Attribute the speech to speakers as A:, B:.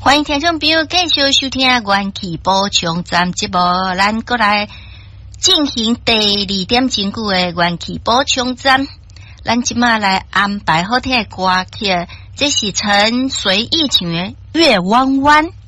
A: 欢迎听众朋友继续收听元气补充站节目，咱过来进行第2点钟久的元气补充站。咱即马来安排好听的歌曲，这是陈随意唱的《月弯弯》。